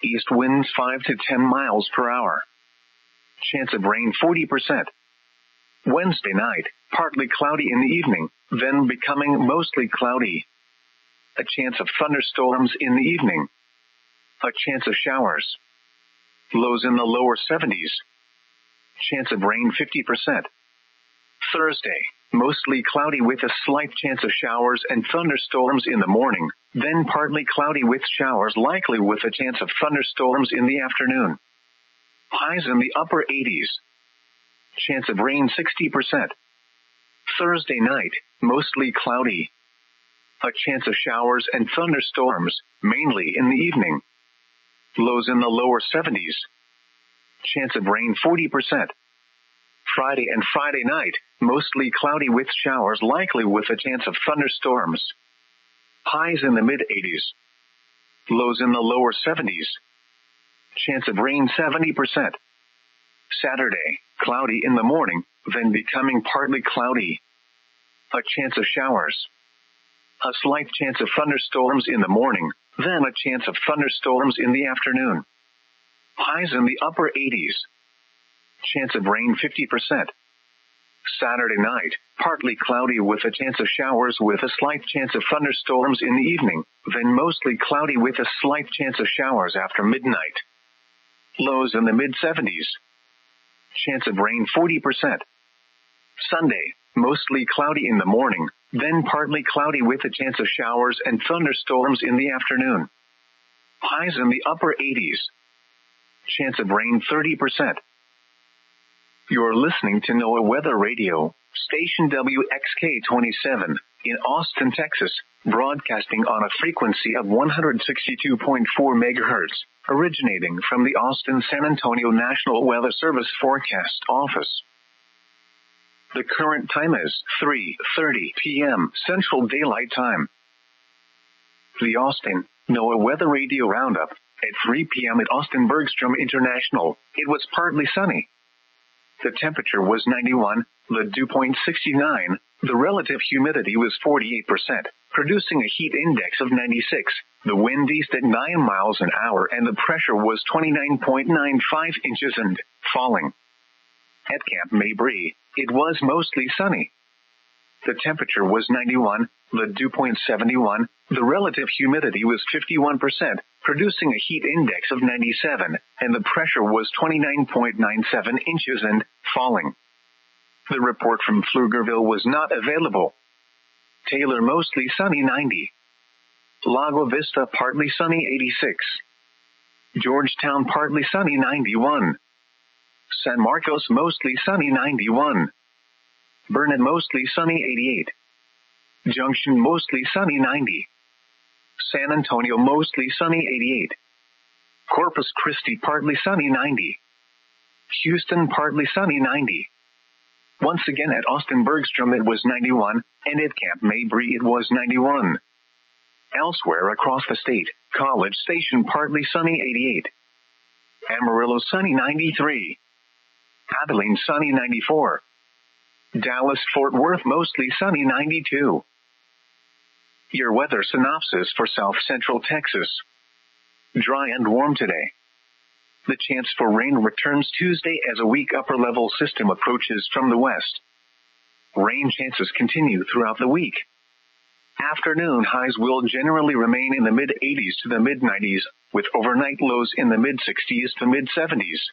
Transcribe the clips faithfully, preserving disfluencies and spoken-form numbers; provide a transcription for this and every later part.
East winds five to ten miles per hour. Chance of rain forty percent. Wednesday night, partly cloudy in the evening, then becoming mostly cloudy. A chance of thunderstorms in the evening. A chance of showers. Lows in the lower seventies. Chance of rain fifty percent. Thursday, mostly cloudy with a slight chance of showers and thunderstorms in the morning, then partly cloudy with showers likely with a chance of thunderstorms in the afternoon. Highs in the upper eighties. Chance of rain sixty percent. Thursday night, mostly cloudy. A chance of showers and thunderstorms, mainly in the evening. Lows in the lower seventies. Chance of rain forty percent. Friday and Friday night, mostly cloudy with showers likely with a chance of thunderstorms. Highs in the mid-eighties. Lows in the lower seventies. Chance of rain seventy percent. Saturday, cloudy in the morning, then becoming partly cloudy. A chance of showers. A slight chance of thunderstorms in the morning, then a chance of thunderstorms in the afternoon. Highs in the upper eighties. Chance of rain fifty percent. Saturday night, partly cloudy with a chance of showers with a slight chance of thunderstorms in the evening, then mostly cloudy with a slight chance of showers after midnight. Lows in the mid-seventies. Chance of rain forty percent. Sunday, mostly cloudy in the morning, then partly cloudy with a chance of showers and thunderstorms in the afternoon. Highs in the upper eighties. Chance of rain thirty percent. You're listening to NOAA Weather Radio, station W X K twenty-seven, in Austin, Texas, broadcasting on a frequency of one hundred sixty-two point four megahertz, originating from the Austin-San Antonio National Weather Service Forecast Office. The current time is three thirty p.m. Central Daylight Time. The Austin NOAA Weather Radio Roundup. At three p.m. at Austin Bergstrom International, it was partly sunny. The temperature was ninety-one, the dew point sixty-nine, the relative humidity was forty-eight percent, producing a heat index of ninety-six, the wind east at nine miles an hour and the pressure was twenty-nine point nine five inches and falling. At Camp Mabry, it was mostly sunny. The temperature was ninety-one, the dew point seventy-one, the relative humidity was fifty-one percent, producing a heat index of ninety-seven, and the pressure was twenty-nine point nine seven inches and falling. The report from Pflugerville was not available. Taylor mostly sunny ninety. Lago Vista partly sunny eighty-six. Georgetown partly sunny ninety-one. San Marcos mostly sunny ninety-one. Burnet mostly sunny eighty-eight. Junction mostly sunny ninety. San Antonio mostly sunny eighty-eight. Corpus Christi partly sunny ninety. Houston partly sunny ninety. Once again at Austin Bergstrom it was ninety-one, and at Camp Mabry it was ninety-one. Elsewhere across the state, College Station partly sunny eighty-eight. Amarillo sunny ninety-three. Abilene sunny ninety-four. Dallas-Fort Worth mostly sunny ninety-two. Your weather synopsis for South Central Texas. Dry and warm today. The chance for rain returns Tuesday as a weak upper-level system approaches from the west. Rain chances continue throughout the week. Afternoon highs will generally remain in the mid-eighties to the mid-nineties, with overnight lows in the mid-sixties to mid-seventies.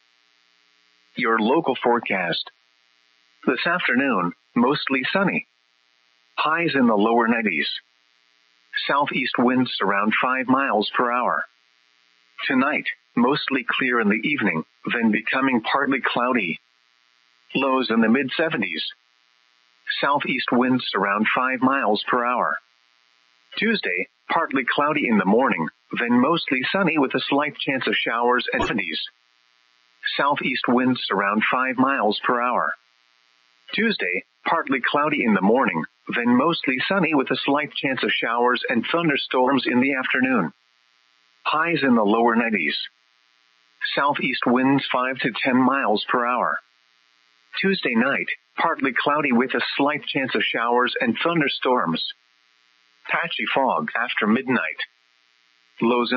Your local forecast. This afternoon, mostly sunny. Highs in the lower nineties. Southeast winds around five miles per hour. Tonight, mostly clear in the evening, then becoming partly cloudy. Lows in the mid-seventies. Southeast winds around five miles per hour. Tuesday, partly cloudy in the morning, then mostly sunny with a slight chance of showers and seventies. Southeast winds around five miles per hour. Tuesday, partly cloudy in the morning, then mostly sunny with a slight chance of showers and thunderstorms in the afternoon. Highs in the lower nineties. Southeast winds five to ten miles per hour. Tuesday night, partly cloudy with a slight chance of showers and thunderstorms. Patchy fog after midnight. Lows